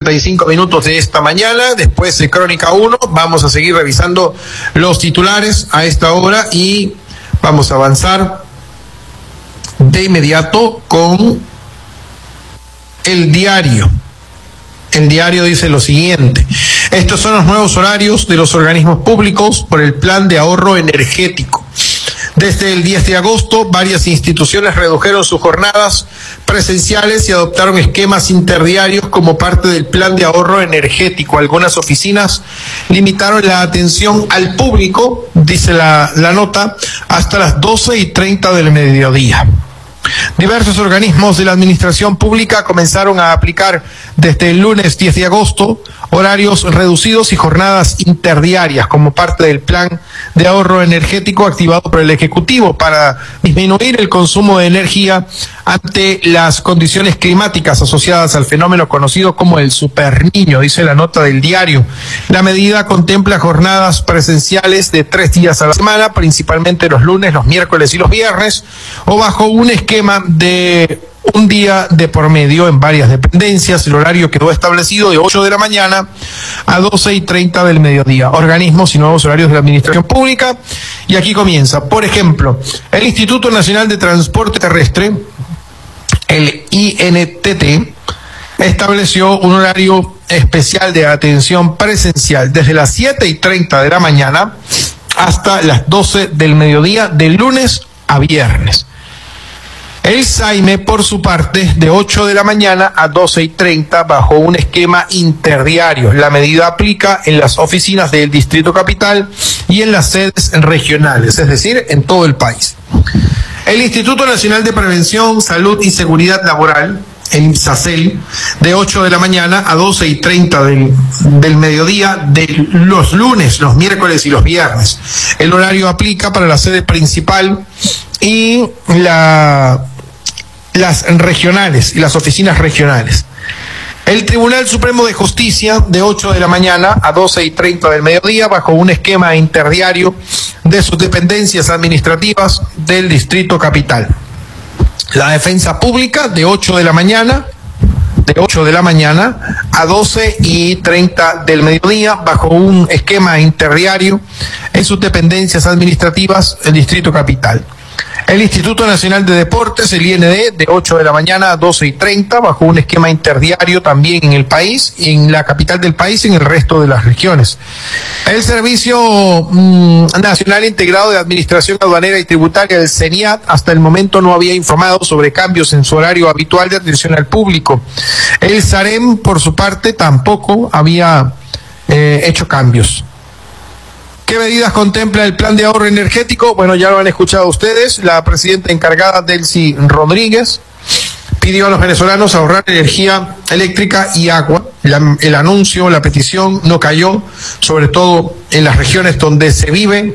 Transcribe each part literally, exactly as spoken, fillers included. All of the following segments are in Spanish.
cuarenta y cinco minutos de esta mañana. Después de Crónica uno, vamos a seguir revisando los titulares a esta hora y vamos a avanzar de inmediato con el diario. El diario dice lo siguiente: estos son los nuevos horarios de los organismos públicos por el plan de ahorro energético. Desde el diez de agosto, varias instituciones redujeron sus jornadas presenciales y adoptaron esquemas interdiarios como parte del plan de ahorro energético. Algunas oficinas limitaron la atención al público, dice la, la nota, hasta las doce y treinta del mediodía. Diversos organismos de la administración pública comenzaron a aplicar desde el lunes diez de agosto horarios reducidos y jornadas interdiarias como parte del plan de ahorro energético activado por el Ejecutivo para disminuir el consumo de energía ante las condiciones climáticas asociadas al fenómeno conocido como el superniño, dice la nota del diario. La medida contempla jornadas presenciales de tres días a la semana, principalmente los lunes, los miércoles y los viernes, o bajo un esquema de un día de por medio en varias dependencias. El horario quedó establecido de ocho de la mañana a doce y treinta del mediodía. Organismos y nuevos horarios de la administración pública. Y aquí comienza. Por ejemplo, el Instituto Nacional de Transporte Terrestre, el I N T T, estableció un horario especial de atención presencial desde las siete y treinta de la mañana hasta las doce del mediodía, de lunes a viernes. El SAIME, por su parte, de ocho de la mañana a doce y treinta bajo un esquema interdiario. La medida aplica en las oficinas del Distrito Capital y en las sedes regionales, es decir, en todo el país. El Instituto Nacional de Prevención, Salud y Seguridad Laboral, el INSACEL, de ocho de la mañana a doce y treinta del, del mediodía, de los lunes, los miércoles y los viernes. El horario aplica para la sede principal y la, las regionales y las oficinas regionales. El Tribunal Supremo de Justicia, de ocho de la mañana a doce y treinta del mediodía, bajo un esquema interdiario de sus dependencias administrativas del Distrito Capital. La Defensa Pública, de ocho de la mañana, de ocho de la mañana a doce y treinta del mediodía, bajo un esquema interdiario en sus dependencias administrativas del Distrito Capital. El Instituto Nacional de Deportes, el I N D, de ocho de la mañana a doce y treinta, bajo un esquema interdiario también en el país, en la capital del país y en el resto de las regiones. El Servicio mmm, Nacional Integrado de Administración Aduanera y Tributaria, el CENIAT, hasta el momento no había informado sobre cambios en su horario habitual de atención al público. El SAREM, por su parte, tampoco había eh, hecho cambios. ¿Qué medidas contempla el plan de ahorro energético? Bueno, ya lo han escuchado ustedes. La presidenta encargada, Delcy Rodríguez, pidió a los venezolanos ahorrar energía eléctrica y agua. La, el anuncio, la petición no cayó, sobre todo en las regiones donde se vive,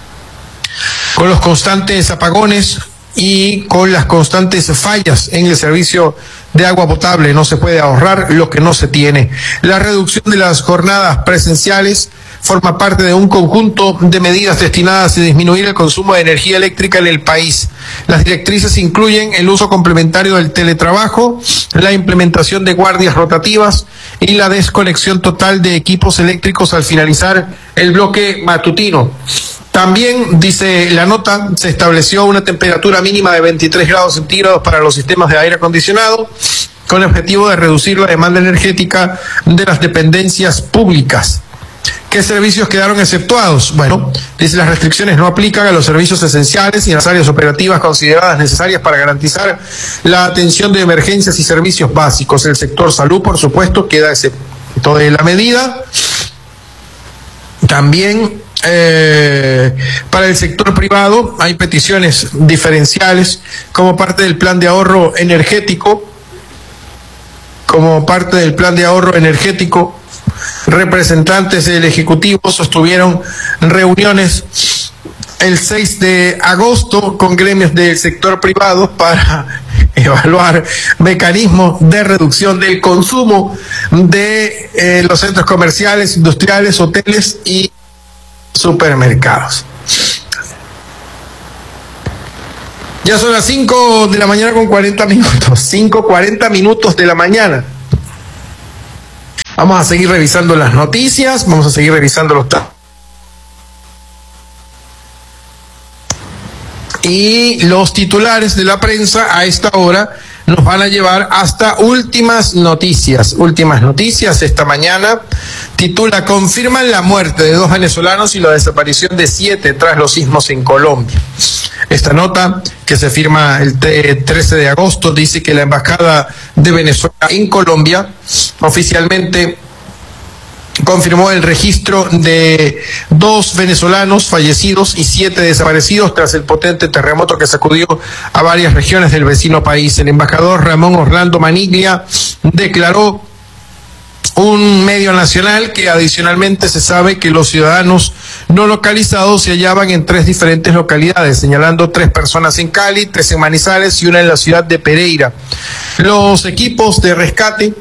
con los constantes apagones y con las constantes fallas en el servicio de agua potable. No se puede ahorrar lo que no se tiene. La reducción de las jornadas presenciales forma parte de un conjunto de medidas destinadas a disminuir el consumo de energía eléctrica en el país. Las directrices incluyen el uso complementario del teletrabajo, la implementación de guardias rotativas y la desconexión total de equipos eléctricos al finalizar el bloque matutino. También, dice la nota, se estableció una temperatura mínima de veintitrés grados centígrados para los sistemas de aire acondicionado, con el objetivo de reducir la demanda energética de las dependencias públicas. ¿Qué servicios quedaron exceptuados? Bueno, dice, las restricciones no aplican a los servicios esenciales y a las áreas operativas consideradas necesarias para garantizar la atención de emergencias y servicios básicos. El sector salud, por supuesto, queda excepto de la medida. También eh, para el sector privado hay peticiones diferenciales como parte del plan de ahorro energético, como parte del plan de ahorro energético. Representantes del Ejecutivo sostuvieron reuniones el seis de agosto con gremios del sector privado para evaluar mecanismos de reducción del consumo de eh, los centros comerciales, industriales, hoteles y supermercados. Ya son las cinco de la mañana con cuarenta minutos, cinco cuarenta minutos de la mañana. Vamos a seguir revisando las noticias, vamos a seguir revisando los datos. Y los titulares de la prensa a esta hora nos van a llevar hasta últimas noticias. Últimas noticias esta mañana titula: confirman la muerte de dos venezolanos y la desaparición de siete tras los sismos en Colombia. Esta nota, que se firma el trece de agosto, dice que la Embajada de Venezuela en Colombia oficialmente confirmó el registro de dos venezolanos fallecidos y siete desaparecidos tras el potente terremoto que sacudió a varias regiones del vecino país. El embajador Ramón Orlando Maniglia declaró un medio nacional que adicionalmente se sabe que los ciudadanos no localizados se hallaban en tres diferentes localidades, señalando tres personas en Cali, tres en Manizales y una en la ciudad de Pereira. Los equipos de rescate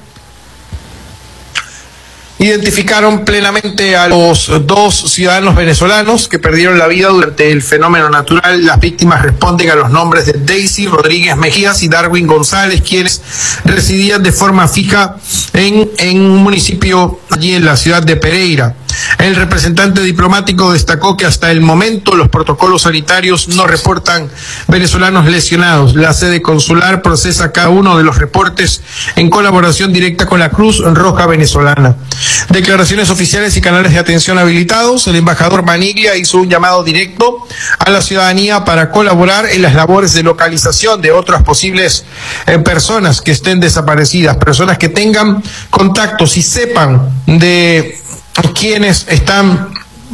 identificaron plenamente a los dos ciudadanos venezolanos que perdieron la vida durante el fenómeno natural. Las víctimas responden a los nombres de Daisy Rodríguez Mejías y Darwin González, quienes residían de forma fija en, en un municipio allí en la ciudad de Pereira. El representante diplomático destacó que hasta el momento los protocolos sanitarios no reportan venezolanos lesionados. La sede consular procesa cada uno de los reportes en colaboración directa con la Cruz Roja venezolana. Declaraciones oficiales y canales de atención habilitados. El embajador Maniglia hizo un llamado directo a la ciudadanía para colaborar en las labores de localización de otras posibles eh, personas que estén desaparecidas, personas que tengan contactos y sepan de quienes están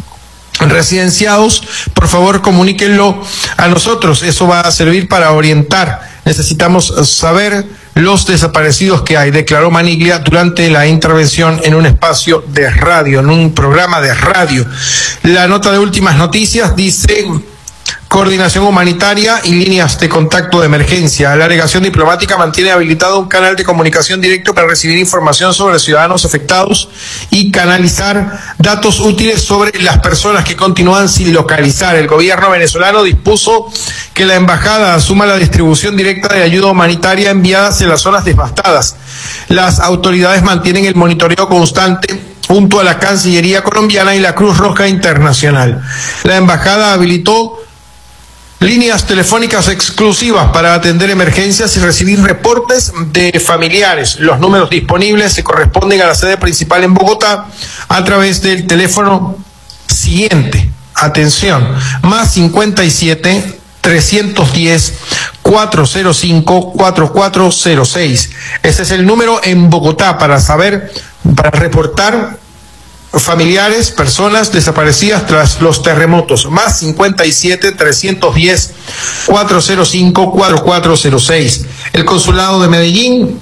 residenciados. Por favor, comuníquenlo a nosotros. Eso va a servir para orientar. Necesitamos saber los desaparecidos que hay, declaró Maniglia durante la intervención en un espacio de radio, en un programa de radio. La nota de últimas noticias dice: coordinación humanitaria y líneas de contacto de emergencia. La delegación diplomática mantiene habilitado un canal de comunicación directo para recibir información sobre ciudadanos afectados y canalizar datos útiles sobre las personas que continúan sin localizar. El gobierno venezolano dispuso que la embajada asuma la distribución directa de ayuda humanitaria enviada hacia las zonas devastadas. Las autoridades mantienen el monitoreo constante junto a la Cancillería colombiana y la Cruz Roja Internacional. La embajada habilitó líneas telefónicas exclusivas para atender emergencias y recibir reportes de familiares. Los números disponibles se corresponden a la sede principal en Bogotá a través del teléfono siguiente. Atención, más cincuenta y siete, trescientos diez, cuatrocientos cinco, cuarenta y cuatro cero seis. Ese es el número en Bogotá para saber, para reportar familiares, personas desaparecidas tras los terremotos. Más cincuenta y siete, trescientos diez, cuatrocientos cinco, cuarenta y cuatro cero seis. El consulado de Medellín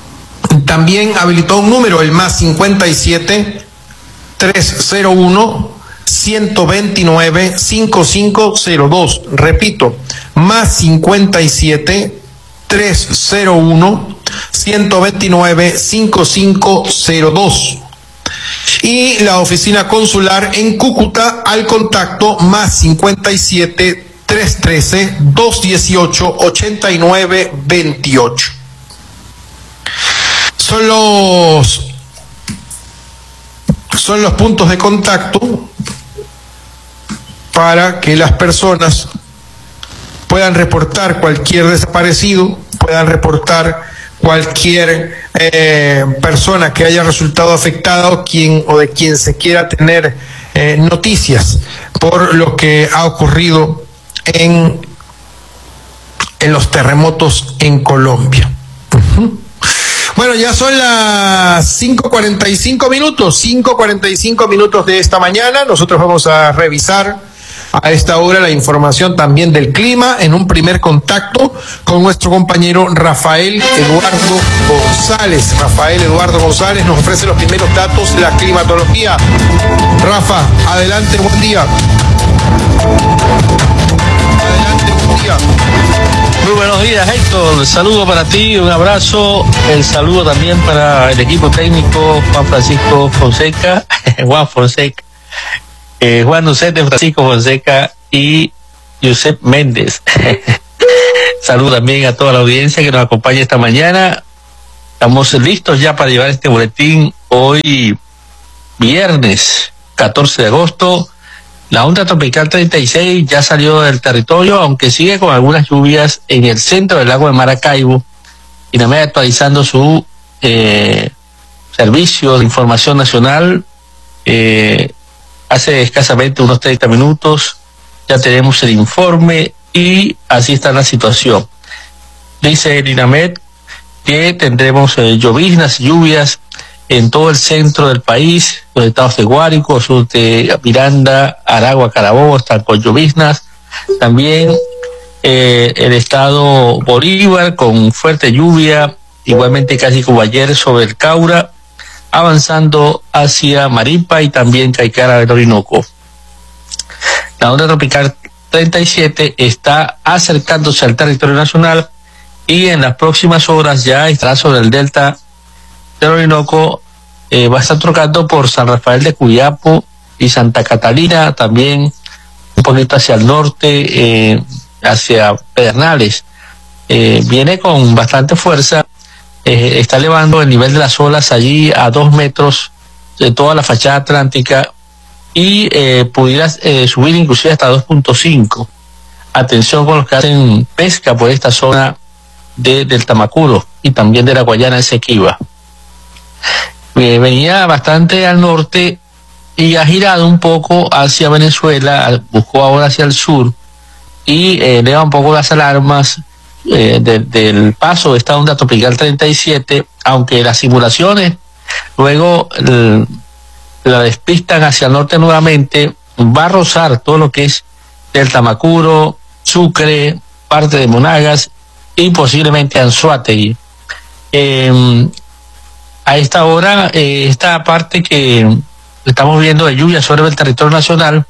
también habilitó un número, el más cincuenta y siete, trescientos uno, ciento veintinueve, cincuenta y cinco cero dos. Repito, más cincuenta y siete, trescientos uno, ciento veintinueve, cincuenta y cinco cero dos. Y la oficina consular en Cúcuta al contacto más cincuenta y siete, trescientos trece, doscientos dieciocho, ochenta y nueve veintiocho. Son los son los puntos de contacto para que las personas puedan reportar cualquier desaparecido, puedan reportar cualquier eh, persona que haya resultado afectada o quien o de quien se quiera tener eh, noticias por lo que ha ocurrido en en los terremotos en Colombia. Uh-huh. Bueno, ya son las cinco cuarenta y cinco minutos, cinco cuarenta y cinco minutos de esta mañana. Nosotros vamos a revisar a esta hora la información también del clima en un primer contacto con nuestro compañero Rafael Eduardo González. Rafael Eduardo González nos ofrece los primeros datos de la climatología. Rafa, adelante, buen día. Adelante, buen día. Muy buenos días, Héctor. Un saludo para ti, un abrazo. El saludo también para el equipo técnico Juan Francisco Fonseca, Juan Fonseca. Eh, Juan Ducete, Francisco Fonseca y Josep Méndez. Saludo también a toda la audiencia que nos acompaña esta mañana. Estamos listos ya para llevar este boletín hoy viernes catorce de agosto. La onda tropical treinta y seis ya salió del territorio, aunque sigue con algunas lluvias en el centro del lago de Maracaibo. INAMED actualizando su eh, servicio de información nacional eh, hace escasamente unos treinta minutos. Ya tenemos el informe y así está la situación. Dice el INAMED que tendremos eh, lloviznas, lluvias en todo el centro del país, los estados de Guárico, sur de Miranda, Aragua, Carabobo, están con lloviznas. También eh, el estado Bolívar con fuerte lluvia, igualmente casi como ayer sobre el Caura, avanzando hacia Maripa y también Caicara del Orinoco. La onda tropical treinta y siete está acercándose al territorio nacional y en las próximas horas ya estará sobre el delta del Orinoco. Eh, va a estar tocando por San Rafael de Cuyapo y Santa Catalina, también un poquito hacia el norte, eh, hacia Pedernales. Eh, viene con bastante fuerza, eh, está elevando el nivel de las olas allí a dos metros de toda la fachada atlántica y eh, pudiera eh, subir inclusive hasta dos punto cinco. Atención con los que hacen pesca por esta zona de, del Tamacuro y también de la Guayana Esequiba. Eh, venía bastante al norte y ha girado un poco hacia Venezuela, buscó ahora hacia el sur y eh, eleva un poco las alarmas eh, de, del paso de esta onda tropical treinta y siete, aunque las simulaciones luego el, la despistan hacia el norte nuevamente. Va a rozar todo lo que es del Tamacuro, Sucre, parte de Monagas y posiblemente Anzoátegui. Eh, a esta hora, eh, esta parte que estamos viendo de lluvia sobre el territorio nacional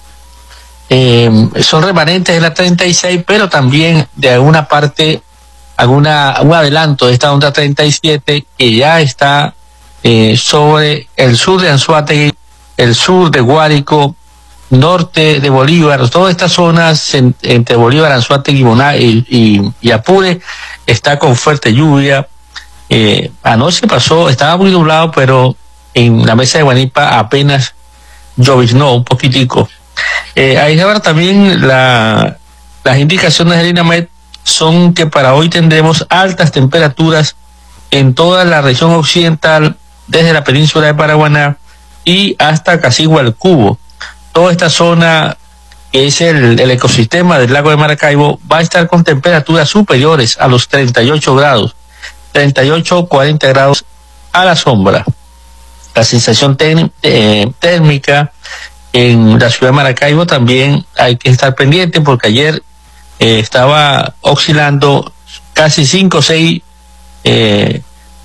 eh, son remanentes de la treinta y seis, pero también de alguna parte, alguna un adelanto de esta onda treinta y siete que ya está eh, sobre el sur de Anzoátegui, el sur de Guárico, norte de Bolívar. Todas estas zonas en, entre Bolívar, Anzoátegui y, y, y Apure está con fuerte lluvia. Eh, anoche pasó, estaba muy nublado, pero en la mesa de Guanipa apenas lloviznó un poquitico. Eh, ahí ahora también la, las indicaciones del INAMED son que para hoy tendremos altas temperaturas en toda la región occidental, desde la península de Paraguaná y hasta Casigualcubo. Toda esta zona, que es el, el ecosistema del lago de Maracaibo, va a estar con temperaturas superiores a los treinta y ocho grados. treinta y ocho, cuarenta grados a la sombra. La sensación térmica, eh, térmica en la ciudad de Maracaibo también hay que estar pendiente, porque ayer eh, estaba oscilando casi cinco o seis eh,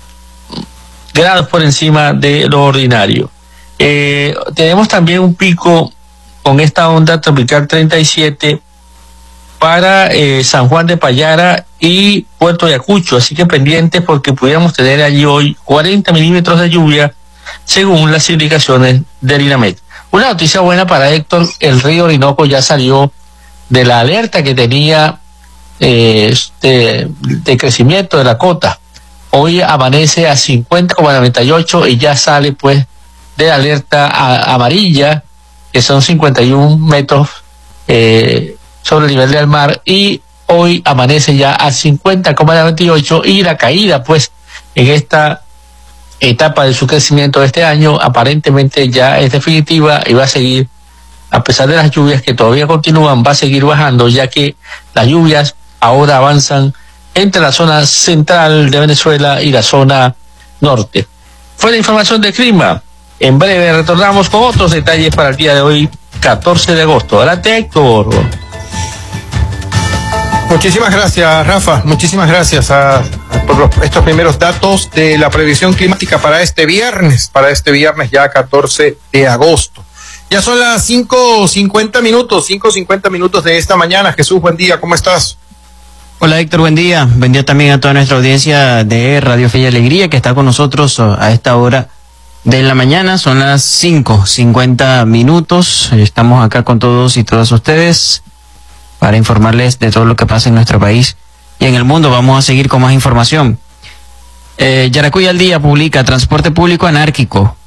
grados por encima de lo ordinario. Eh, tenemos también un pico con esta onda tropical treinta y siete para eh, San Juan de Payara y Puerto Ayacucho, así que pendientes porque pudiéramos tener allí hoy cuarenta milímetros de lluvia según las indicaciones del INAMED. Una noticia buena para Héctor: el río Orinoco ya salió de la alerta que tenía eh, de, de crecimiento de la cota. Hoy amanece a cincuenta coma noventa y ocho y ya sale pues de alerta a, amarilla, que son cincuenta y un metros eh, sobre el nivel del mar, y hoy amanece ya a cincuenta coma noventa y ocho, y la caída pues en esta etapa de su crecimiento de este año aparentemente ya es definitiva y va a seguir, a pesar de las lluvias que todavía continúan, va a seguir bajando, ya que las lluvias ahora avanzan entre la zona central de Venezuela y la zona norte. Fue la información del clima. En breve retornamos con otros detalles para el día de hoy, catorce de agosto. Adelante, Héctor. Muchísimas gracias, Rafa. Muchísimas gracias a, a, por los, estos primeros datos de la previsión climática para este viernes, para este viernes ya catorce de agosto. Ya son las cinco cincuenta minutos, cinco cincuenta minutos de esta mañana. Jesús, buen día, ¿cómo estás? Hola, Héctor, buen día. Buen día también a toda nuestra audiencia de Radio Fe y Alegría que está con nosotros a esta hora de la mañana. Son las cinco cincuenta minutos. Estamos acá con todos y todas ustedes para informarles de todo lo que pasa en nuestro país y en el mundo. Vamos a seguir con más información. Eh, Yaracuy al día publica transporte público anárquico.